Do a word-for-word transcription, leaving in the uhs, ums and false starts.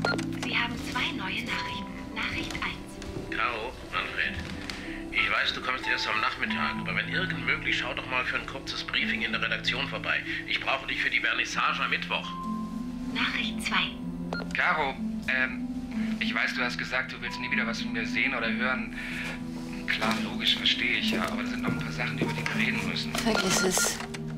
Sie haben zwei neue Nachrichten. Nachricht eins. Caro, Manfred. Ich weiß, du kommst erst am Nachmittag, aber wenn irgend möglich, schau doch mal für ein kurzes Briefing in der Redaktion vorbei. Ich brauche dich für die Vernissage am Mittwoch. Nachricht zwei. Caro, ähm, ich weiß, du hast gesagt, du willst nie wieder was von mir sehen oder hören. Klar, logisch, verstehe ich, ja, aber da sind noch ein paar Sachen, über die wir reden müssen. Vergiss es.